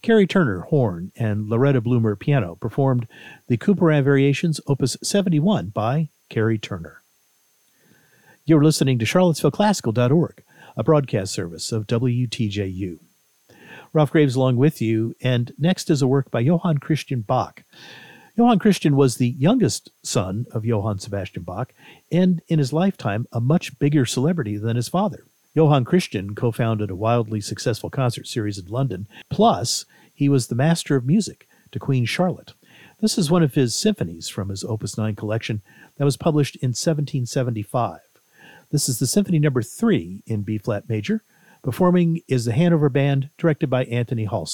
Carrie Turner, horn, and Loretta Bloomer, piano, performed the Couperin Variations, Opus 71 by Carrie Turner. You're listening to CharlottesvilleClassical.org, a broadcast service of WTJU. Ralph Graves along with you, and next is a work by Johann Christian Bach. Johann Christian was the youngest son of Johann Sebastian Bach, and in his lifetime, a much bigger celebrity than his father. Johann Christian co-founded a wildly successful concert series in London, plus he was the master of music to Queen Charlotte. This is one of his symphonies from his Opus 9 collection that was published in 1775. This is the Symphony No. 3 in B-flat major. Performing is the Hanover Band, directed by Anthony Halstead.